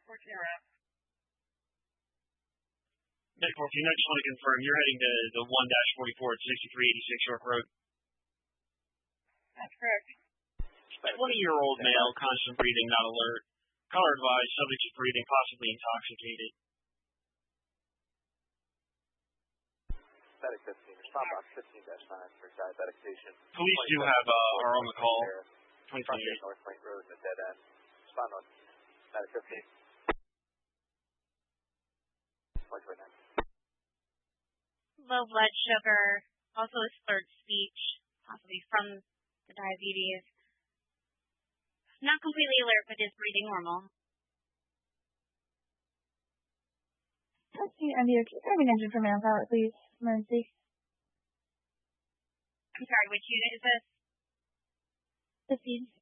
Med 14, I just want to confirm, you're heading to the 1-44 at 6386 York Road? That's correct. 20-year-old male, constant breathing, not alert. Caller advised, subject is breathing, possibly intoxicated. Static 15, respond box 15-9 for diabetic patient. Police do have are on the call. 2028 North Point Road in the dead end. Respond on static 15. 2029. Low blood sugar, also a slurred speech, possibly from the diabetes. Not completely alert, but is breathing normal. Testing MBOQ. Driving engine for manpower, please. Emergency. I'm sorry, which unit is this? 15.